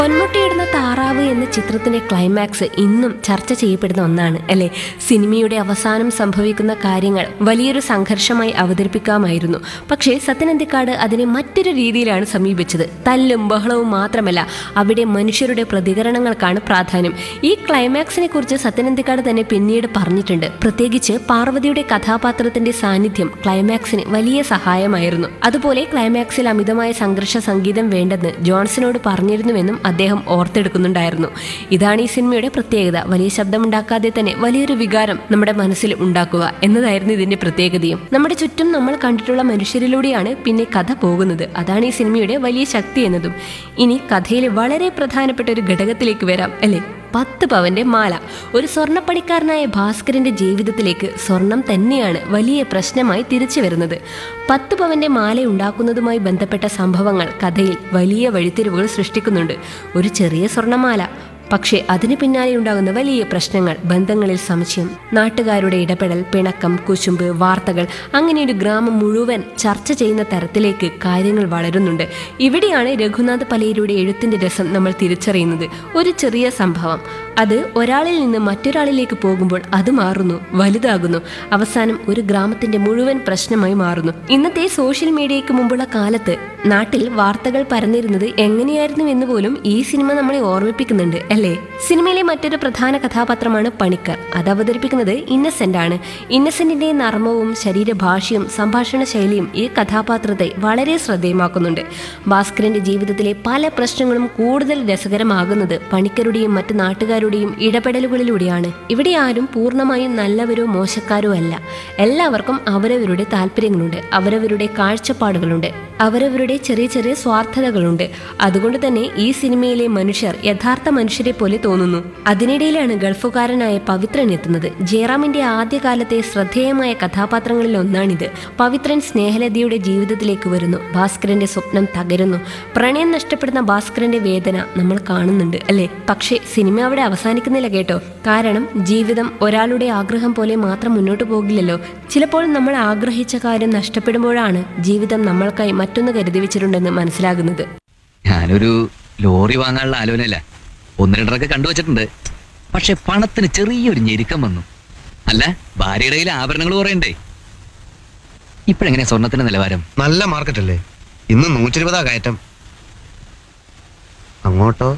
പൊന്മുട്ടയിടുന്ന താറാവ് എന്ന ചിത്രത്തിന്റെ ക്ലൈമാക്സ് ഇന്നും ചർച്ച ചെയ്യപ്പെടുന്ന ഒന്നാണ് അല്ലെ. സിനിമയുടെ അവസാനം സംഭവിക്കുന്ന കാര്യങ്ങൾ വലിയൊരു സംഘർഷമായി അവതരിപ്പിക്കാമായിരുന്നു. പക്ഷേ സത്യൻ അന്തിക്കാട് അതിനെ മറ്റൊരു രീതിയിലാണ് സമീപിച്ചത്. തല്ലും ബഹളവും മാത്രമല്ല, അവിടെ മനുഷ്യരുടെ പ്രതികരണങ്ങൾക്കാണ് പ്രാധാന്യം. ഈ ക്ലൈമാക്സിനെ കുറിച്ച് സത്യൻ അന്തിക്കാട് തന്നെ പിന്നീട് പറഞ്ഞിട്ടുണ്ട്. പ്രത്യേകിച്ച് പാർവതിയുടെ കഥാപാത്രത്തിന്റെ സാന്നിധ്യം ക്ലൈമാക്സിന് വലിയ സഹായമായിരുന്നു. അതുപോലെ ക്ലൈമാക്സിൽ അമിതമായ സംഘർഷ സംഗീതം വേണ്ടെന്ന് ജോൺസനോട് പറഞ്ഞിരുന്നുവെന്നും അദ്ദേഹം ഓർത്തെടുക്കുന്നുണ്ടായിരുന്നു. ഇതാണ് ഈ സിനിമയുടെ പ്രത്യേകത. വലിയ ശബ്ദമുണ്ടാക്കാതെ തന്നെ വലിയൊരു വികാരം നമ്മുടെ മനസ്സിൽ ഉണ്ടാക്കുക എന്നതായിരുന്നു ഇതിന്റെ പ്രത്യേകതയും. നമ്മുടെ ചുറ്റും നമ്മൾ കണ്ടിട്ടുള്ള മനുഷ്യരിലൂടെയാണ് പിന്നെ കഥ പോകുന്നത്. അതാണ് ഈ സിനിമയുടെ വലിയ ശക്തി എന്നതും. ഇനി കഥയിലെ വളരെ പ്രധാനപ്പെട്ട ഒരു ഘടകത്തിലേക്ക് വരാം അല്ലെ. 10 പവന്റെ മാല. ഒരു സ്വർണ്ണപ്പണിക്കാരനായ ഭാസ്കരന്റെ ജീവിതത്തിലേക്ക് സ്വർണം തന്നെയാണ് വലിയ പ്രശ്നമായി തിരിച്ചു വരുന്നത്. 10 പവന്റെ മാല ഉണ്ടാക്കുന്നതുമായി ബന്ധപ്പെട്ട സംഭവങ്ങൾ കഥയിൽ വലിയ വഴിത്തിരിവുകൾ സൃഷ്ടിക്കുന്നുണ്ട്. ഒരു ചെറിയ സ്വർണ്ണമാല, പക്ഷേ അതിന് പിന്നാലെ ഉണ്ടാകുന്ന വലിയ പ്രശ്നങ്ങൾ, ബന്ധങ്ങളിൽ സംശയം, നാട്ടുകാരുടെ ഇടപെടൽ, പിണക്കം, കുശുമ്പ്, വാർത്തകൾ, അങ്ങനെ ഒരു ഗ്രാമം മുഴുവൻ ചർച്ച ചെയ്യുന്ന തരത്തിലേക്ക് കാര്യങ്ങൾ വളരുന്നുണ്ട്. ഇവിടെയാണ് രഘുനാഥ് പലേരിയുടെ എഴുത്തിന്റെ രസം നമ്മൾ തിരിച്ചറിയുന്നത്. ഒരു ചെറിയ സംഭവം അത് ഒരാളിൽ നിന്ന് മറ്റൊരാളിലേക്ക് പോകുമ്പോൾ അത് മാറുന്നു, വലുതാകുന്നു, അവസാനം ഒരു ഗ്രാമത്തിന്റെ മുഴുവൻ പ്രശ്നമായി മാറുന്നു. ഇന്നത്തെ സോഷ്യൽ മീഡിയയ്ക്ക് മുമ്പുള്ള കാലത്ത് നാട്ടിൽ വാർത്തകൾ പരന്നിരുന്നത് എങ്ങനെയായിരുന്നു എന്ന് പോലും ഈ സിനിമ നമ്മളെ ഓർമ്മിപ്പിക്കുന്നുണ്ട് അല്ലേ. സിനിമയിലെ മറ്റൊരു പ്രധാന കഥാപാത്രമാണ് പണിക്കർ. അത് അവതരിപ്പിക്കുന്നത് ഇന്നസെന്റ് ആണ്. ഇന്നസെന്റിന്റെ നർമ്മവും ശരീരഭാഷയും സംഭാഷണ ശൈലിയും ഈ കഥാപാത്രത്തെ വളരെ ശ്രദ്ധേയമാക്കുന്നുണ്ട്. ഭാസ്കരന്റെ ജീവിതത്തിലെ പല പ്രശ്നങ്ങളും കൂടുതൽ രസകരമാകുന്നത് പണിക്കരുടെയും മറ്റു നാട്ടുകാരുടെയും ഇടപെടലുകളിലൂടെയാണ്. ഇവിടെ ആരും പൂർണ്ണമായും നല്ലവരോ മോശക്കാരോ അല്ല. എല്ലാവർക്കും അവരവരുടെ താല്പര്യങ്ങളുണ്ട്, അവരവരുടെ കാഴ്ചപ്പാടുകളുണ്ട്, അവരവരുടെ ചെറിയ ചെറിയ സ്വാർത്ഥതകളുണ്ട്. അതുകൊണ്ട് തന്നെ ഈ സിനിമയിലെ മനുഷ്യർ യഥാർത്ഥ മനുഷ്യരെ പോലെ തോന്നുന്നു. അതിനിടയിലാണ് ഗൾഫുകാരനായ പവിത്രൻ എത്തുന്നത്. ജയറാമിന്റെ ആദ്യകാലത്തെ ശ്രദ്ധേയമായ കഥാപാത്രങ്ങളിൽ ഒന്നാണിത്. പവിത്രൻ സ്നേഹലതയുടെ ജീവിതത്തിലേക്ക് വരുന്നു. ഭാസ്കരന്റെ സ്വപ്നം തകരുന്നു. പ്രണയം നഷ്ടപ്പെടുന്ന ഭാസ്കരന്റെ വേദന നമ്മൾ കാണുന്നുണ്ട് അല്ലെ. പക്ഷേ സിനിമ അവിടെ അവസാനിക്കുന്നില്ല കേട്ടോ. കാരണം ജീവിതം ഒരാളുടെ ആഗ്രഹം പോലെ മാത്രം മുന്നോട്ട് പോകില്ലല്ലോ. ചിലപ്പോൾ നമ്മൾ ആഗ്രഹിച്ച കാര്യം നഷ്ടപ്പെടുമ്പോഴാണ് ജീവിതം നമ്മൾക്കായി മറ്റൊന്ന് കരുതി വെച്ചിട്ടുണ്ടെന്ന് മനസ്സിലാകുന്നത്. ഞാനൊരു ലോറി വാങ്ങാനുള്ള ആലോചനയല്ല, 1-2 കണ്ടുവച്ചിട്ടുണ്ട്. പക്ഷെ പണത്തിന് ചെറിയൊരു ഞെരുക്കം വന്നു. അല്ല, ഭാര്യയുടെ കയ്യിൽ ആഭരണങ്ങൾ കുറയണ്ടേ. ഇപ്പോഴെങ്ങനെയാ സ്വർണത്തിന്റെ നിലവാരം? നല്ല മാർക്കറ്റ് അല്ലേ. ഇന്ന് 120 കയറ്റം. അങ്ങോട്ടോ